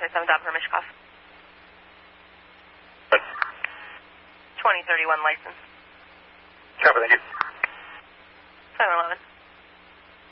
727 Doppler Mishkov. 2031 license. Copy, thank you. 711.